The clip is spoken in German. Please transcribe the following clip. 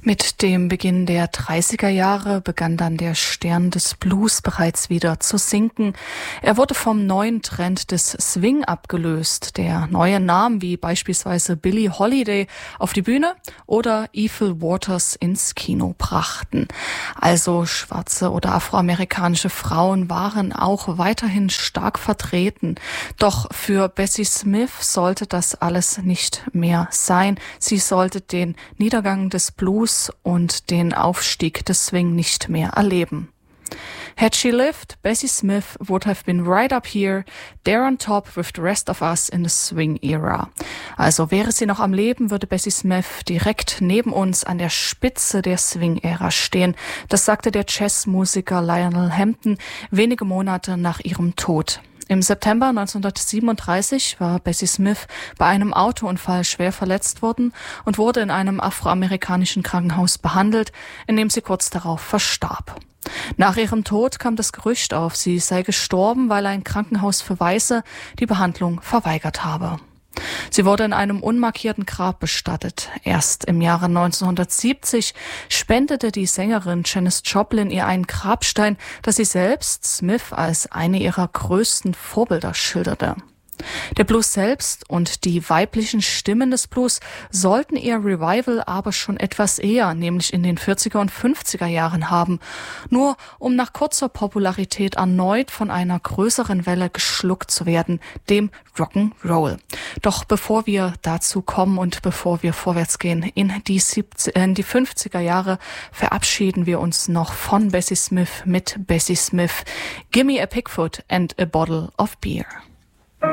Mit dem Beginn der 30er Jahre begann dann der Stern des Blues bereits wieder zu sinken. Er wurde vom neuen Trend des Swing abgelöst, der neue Namen wie beispielsweise Billie Holiday auf die Bühne oder Ethel Waters ins Kino brachten. Also schwarze oder afroamerikanische Frauen waren auch weiterhin stark vertreten. Doch für Bessie Smith sollte das alles nicht mehr sein. Sie sollte den Niedergang des Blues und den Aufstieg des Swing nicht mehr erleben. Had she lived, Bessie Smith would have been right up here, there on top with the rest of us in the swing era. Also wäre sie noch am Leben, würde Bessie Smith direkt neben uns an der Spitze der Swing-Ära stehen. Das sagte der Jazzmusiker Lionel Hampton wenige Monate nach ihrem Tod. Im September 1937 war Bessie Smith bei einem Autounfall schwer verletzt worden und wurde in einem afroamerikanischen Krankenhaus behandelt, in dem sie kurz darauf verstarb. Nach ihrem Tod kam das Gerücht auf, sie sei gestorben, weil ein Krankenhaus für Weiße die Behandlung verweigert habe. Sie wurde in einem unmarkierten Grab bestattet. Erst im Jahre 1970 spendete die Sängerin Janis Joplin ihr einen Grabstein, das sie selbst Smith als eine ihrer größten Vorbilder schilderte. Der Blues selbst und die weiblichen Stimmen des Blues sollten ihr Revival aber schon etwas eher, nämlich in den 40er und 50er Jahren haben, nur um nach kurzer Popularität erneut von einer größeren Welle geschluckt zu werden, dem Rock'n'Roll. Doch bevor wir dazu kommen und bevor wir vorwärts gehen in die 50er Jahre, verabschieden wir uns noch von Bessie Smith mit Bessie Smith. Gimme a Pigfoot and a Bottle of Beer.